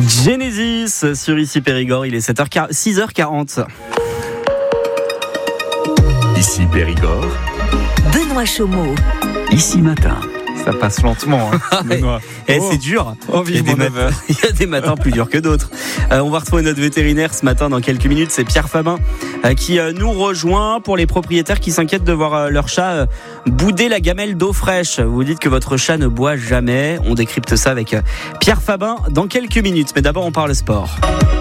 Genesis sur Ici Périgord, il est 6h40. Ici Périgord, Benoît Chaumeau. Ici Matin. Ça passe lentement, Benoît. C'est dur. Il y a des matins plus durs que d'autres. On va retrouver notre vétérinaire ce matin dans quelques minutes. C'est Pierre Fabin qui nous rejoint pour les propriétaires qui s'inquiètent de voir leur chat bouder la gamelle d'eau fraîche. Vous dites que votre chat ne boit jamais. On décrypte ça avec Pierre Fabin dans quelques minutes. Mais d'abord, on parle sport.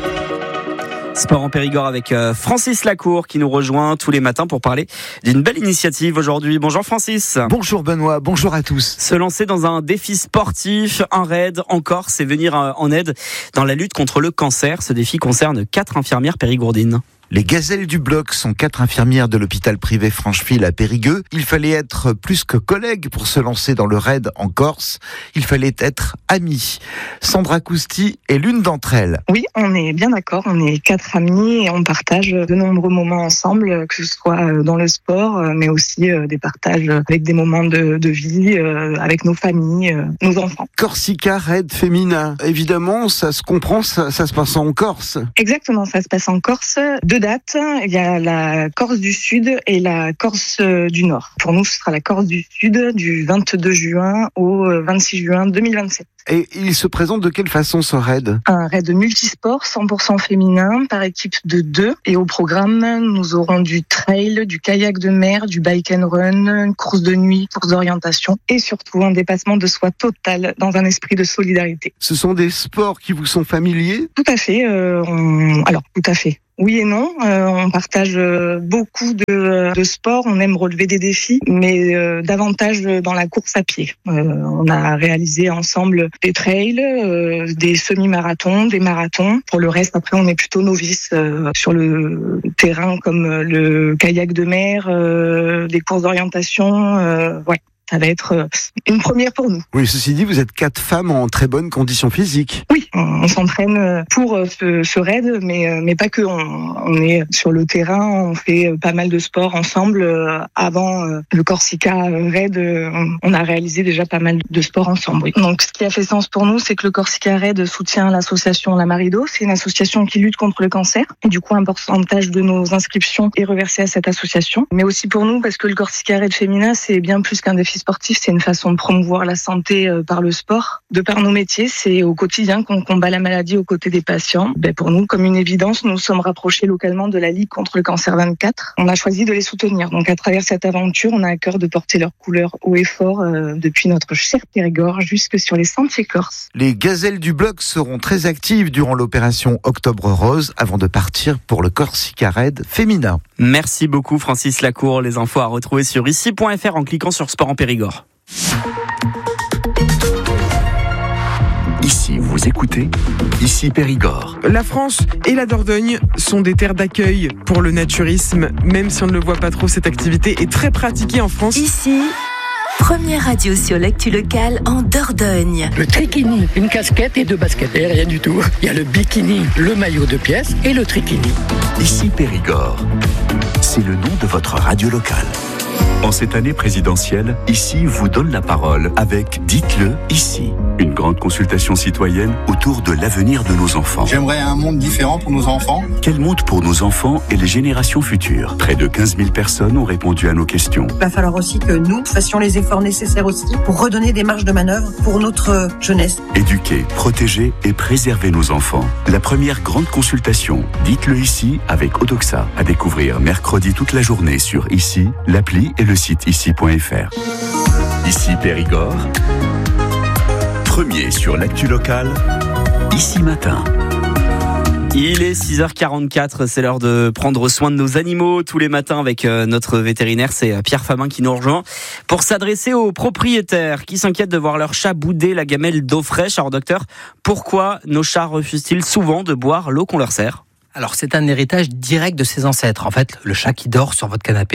Sport en Périgord avec Francis Lacour qui nous rejoint tous les matins pour parler d'une belle initiative aujourd'hui. Bonjour Francis. Bonjour Benoît, bonjour à tous. Se lancer dans un défi sportif, un raid en Corse et venir en aide dans la lutte contre le cancer. Ce défi concerne 4 infirmières périgourdines. Les gazelles du bloc sont 4 infirmières de l'hôpital privé Francheville à Périgueux. Il fallait être plus que collègues pour se lancer dans le raid en Corse. Il fallait être amis. Sandra Cousti est l'une d'entre elles. Oui, on est bien d'accord. On est 4 amis et on partage de nombreux moments ensemble, que ce soit dans le sport, mais aussi des partages avec des moments de vie, avec nos familles, nos enfants. Corsica Raid féminin. Évidemment, ça se comprend, ça se passe en Corse. Exactement, ça se passe en Corse. 2 dates, il y a la Corse du Sud et la Corse du Nord. Pour nous, ce sera la Corse du Sud du 22 juin au 26 juin 2027. Et il se présente de quelle façon ce raid ? Un raid multisport 100% féminin par équipe de 2. Et au programme, nous aurons du trail, du kayak de mer, du bike and run, une course de nuit, course d'orientation et surtout un dépassement de soi total dans un esprit de solidarité. Ce sont des sports qui vous sont familiers ? Tout à fait. Tout à fait. Oui et non, on partage beaucoup de sports, on aime relever des défis, mais davantage dans la course à pied. On a réalisé ensemble des trails, des semi-marathons, des marathons. Pour le reste, après, on est plutôt novices sur le terrain comme le kayak de mer, des courses d'orientation, Ça va être une première pour nous. Oui, ceci dit, vous êtes 4 femmes en très bonne condition physique. Oui, on s'entraîne pour ce raid, mais pas que. On est sur le terrain, on fait pas mal de sport ensemble. Avant le Corsica Raid, on a réalisé déjà pas mal de sport ensemble. Oui. Donc, ce qui a fait sens pour nous, c'est que le Corsica Raid soutient l'association La Marido. C'est une association qui lutte contre le cancer. Et du coup, un pourcentage de nos inscriptions est reversé à cette association. Mais aussi pour nous, parce que le Corsica Raid féminin, c'est bien plus qu'un défi sportif, c'est une façon de promouvoir la santé par le sport. De par nos métiers, c'est au quotidien qu'on combat la maladie aux côtés des patients. Pour nous, comme une évidence, nous sommes rapprochés localement de la Ligue contre le cancer 24. On a choisi de les soutenir. Donc à travers cette aventure, on a à cœur de porter leurs couleurs haut et fort depuis notre cher Périgord jusque sur les sentiers corses. Les gazelles du bloc seront très actives durant l'opération Octobre Rose avant de partir pour le Corsica Raid féminin. Merci beaucoup Francis Lacour. Les infos à retrouver sur ici.fr en cliquant sur Sport en Périgord. Ici, vous écoutez Ici Périgord. La France et la Dordogne sont des terres d'accueil pour le naturisme. Même si on ne le voit pas trop, cette activité est très pratiquée en France. Ici, première radio sur l'actu locale en Dordogne. Le trikini, une casquette et 2 baskets, et rien du tout. Il y a le bikini, le maillot de pièces et le trikini. Ici Périgord. C'est le nom de votre radio locale. En cette année présidentielle, Ici vous donne la parole avec Dites-le ici. Une grande consultation citoyenne autour de l'avenir de nos enfants. J'aimerais un monde différent pour nos enfants. Quel monde pour nos enfants et les générations futures ? Près de 15 000 personnes ont répondu à nos questions. Il va falloir aussi que nous fassions les efforts nécessaires aussi pour redonner des marges de manœuvre pour notre jeunesse. Éduquer, protéger et préserver nos enfants. La première grande consultation, Dites-le ici avec Odoxa. À découvrir mercredi toute la journée sur Ici, l'appli et le site ici.fr. Ici Périgord. Premier sur l'actu locale, Ici Matin. Il est 6h44, c'est l'heure de prendre soin de nos animaux tous les matins avec notre vétérinaire, c'est Pierre Fabin qui nous rejoint pour s'adresser aux propriétaires qui s'inquiètent de voir leur chat bouder la gamelle d'eau fraîche. Alors docteur, pourquoi nos chats refusent-ils souvent de boire l'eau qu'on leur sert ? Alors c'est un héritage direct de ses ancêtres. En fait, le chat qui dort sur votre canapé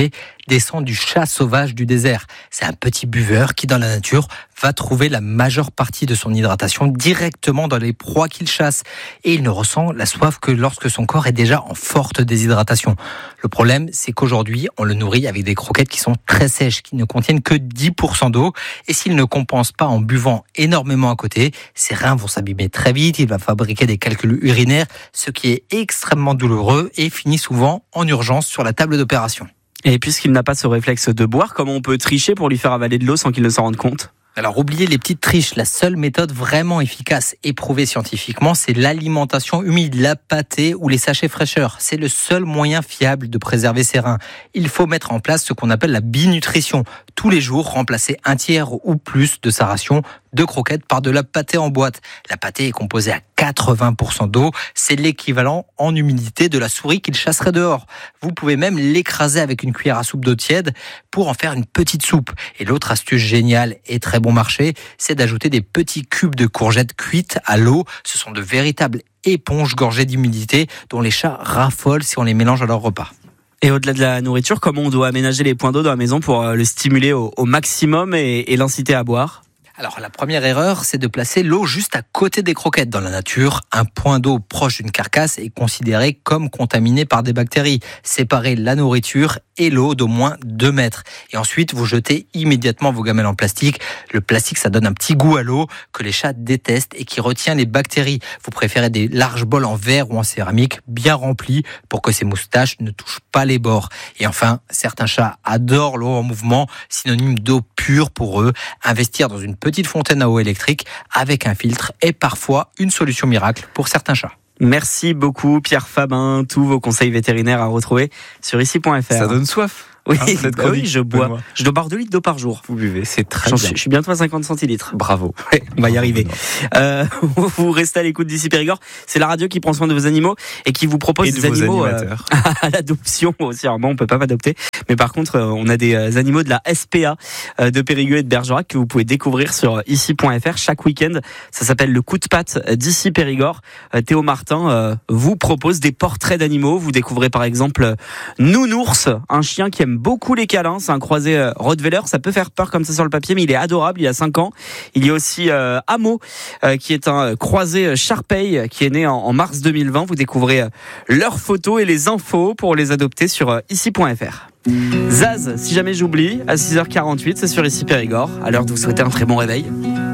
descend du chat sauvage du désert. C'est un petit buveur qui, dans la nature, va trouver la majeure partie de son hydratation directement dans les proies qu'il chasse. Et il ne ressent la soif que lorsque son corps est déjà en forte déshydratation. Le problème, c'est qu'aujourd'hui, on le nourrit avec des croquettes qui sont très sèches, qui ne contiennent que 10% d'eau. Et s'il ne compense pas en buvant énormément à côté, ses reins vont s'abîmer très vite, il va fabriquer des calculs urinaires, ce qui est extrêmement douloureux et finit souvent en urgence sur la table d'opération. Et puisqu'il n'a pas ce réflexe de boire, comment on peut tricher pour lui faire avaler de l'eau sans qu'il ne s'en rende compte ? Alors, oubliez les petites triches. La seule méthode vraiment efficace et prouvée scientifiquement, c'est l'alimentation humide, la pâtée ou les sachets fraîcheurs. C'est le seul moyen fiable de préserver ses reins. Il faut mettre en place ce qu'on appelle la binutrition. Tous les jours, remplacer un tiers ou plus de sa ration de croquettes par de la pâtée en boîte. La pâtée est composée à 80% d'eau. C'est l'équivalent en humidité de la souris qu'il chasserait dehors. Vous pouvez même l'écraser avec une cuillère à soupe d'eau tiède pour en faire une petite soupe. Et l'autre astuce géniale et très bon marché, c'est d'ajouter des petits cubes de courgettes cuites à l'eau. Ce sont de véritables éponges gorgées d'humidité dont les chats raffolent si on les mélange à leur repas. Et au-delà de la nourriture, comment on doit aménager les points d'eau dans la maison pour le stimuler au maximum et l'inciter à boire ? Alors, la première erreur, c'est de placer l'eau juste à côté des croquettes. Dans la nature, un point d'eau proche d'une carcasse est considéré comme contaminé par des bactéries. Séparez la nourriture et l'eau d'au moins 2 mètres. Et ensuite, vous jetez immédiatement vos gamelles en plastique. Le plastique, ça donne un petit goût à l'eau que les chats détestent et qui retient les bactéries. Vous préférez des larges bols en verre ou en céramique bien remplis pour que ces moustaches ne touchent pas les bords. Et enfin, certains chats adorent l'eau en mouvement, synonyme d'eau pure pour eux. Investir dans une petite fontaine à eau électrique avec un filtre est parfois une solution miracle pour certains chats. Merci beaucoup Pierre Fabin. Tous vos conseils vétérinaires à retrouver sur ici.fr. Ça donne soif. Oui, oui, je bois. Je dois boire 2 litres d'eau par jour. Vous buvez, c'est très bien. Je suis bientôt à 50 centilitres. Bravo. Ouais, on va y arriver. Vous restez à l'écoute d'ici Périgord. C'est la radio qui prend soin de vos animaux et qui vous propose des animaux à l'adoption aussi. Alors bon, on peut pas adopter, mais par contre, on a des animaux de la SPA de Périgueux et de Bergerac que vous pouvez découvrir sur ici.fr chaque week-end. Ça s'appelle le coup de patte d'ici Périgord. Théo Martin vous propose des portraits d'animaux. Vous découvrez par exemple Nounours, un chien qui aime beaucoup les câlins. C'est un croisé Rottweiler. Ça peut faire peur comme ça sur le papier, mais il est adorable. Il a 5 ans. Il y a aussi Amo, qui est un croisé Sharpei, qui est né en mars 2020. Vous découvrez leurs photos et les infos pour les adopter sur ici.fr. Zaz, si jamais j'oublie, à 6h48, c'est sur ici Périgord. À l'heure de vous souhaiter un très bon réveil.